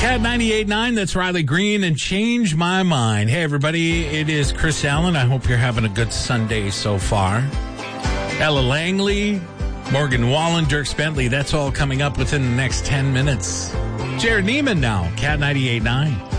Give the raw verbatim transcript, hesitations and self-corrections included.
Cat ninety-eight point nine, that's Riley Green and Change My Mind. Hey, everybody, it is Chris Allen. I hope you're having a good Sunday so far. Ella Langley, Morgan Wallen, Dirk Bentley, that's all coming up within the next ten minutes. Jared Neiman now, Cat ninety-eight point nine.